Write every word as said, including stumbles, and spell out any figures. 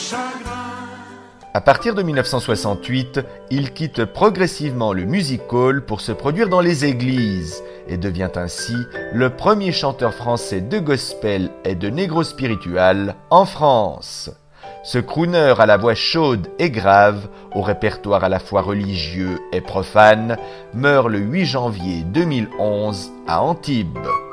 À partir de mille neuf cent soixante-huit, il quitte progressivement le music hall pour se produire dans les églises et devient ainsi le premier chanteur français de gospel et de negro spiritual en France. Ce crooner à la voix chaude et grave, au répertoire à la fois religieux et profane, meurt le huit janvier deux mille onze à Antibes.